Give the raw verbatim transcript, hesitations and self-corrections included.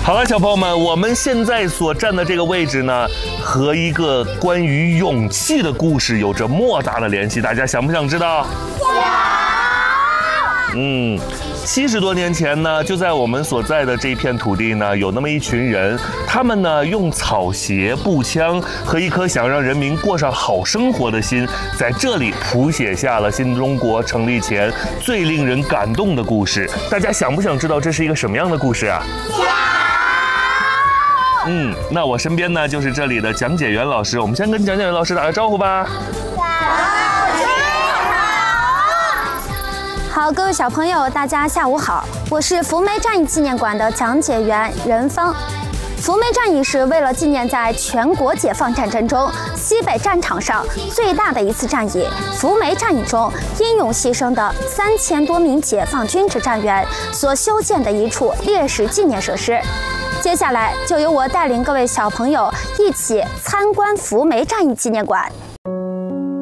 好了，小朋友们，我们现在所站的这个位置呢，和一个关于勇气的故事有着莫大的联系。大家想不想知道？想。嗯。 七十多年前呢，就在我们所在的这片土地呢，有那么一群人，他们呢用草鞋、步枪和一颗想让人民过上好生活的心，在这里谱写下了新中国成立前最令人感动的故事。大家想不想知道这是一个什么样的故事啊？想。嗯，那我身边呢就是这里的讲解员老师，我们先跟讲解员老师打个招呼吧。 好，各位小朋友，大家下午好，我是福梅战役纪念馆的讲解员任芳。福梅战役是为了纪念在全国解放战争中西北战场上最大的一次战役——福梅战役中英勇牺牲的三千多名解放军指战员所修建的一处烈士纪念设施。接下来就由我带领各位小朋友一起参观福梅战役纪念馆。